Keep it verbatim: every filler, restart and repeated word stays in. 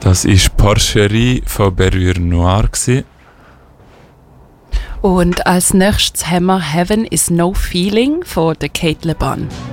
Das war Porcherie von Berrure Noir. Und als nächstes haben wir Heaven is No Feeling von der Kate Le Bon.